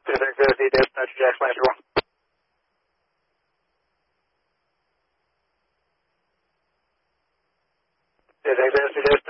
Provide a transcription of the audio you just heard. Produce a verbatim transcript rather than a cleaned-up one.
two six zero C dispatch, Jack Slasher one. two six zero C dispatch.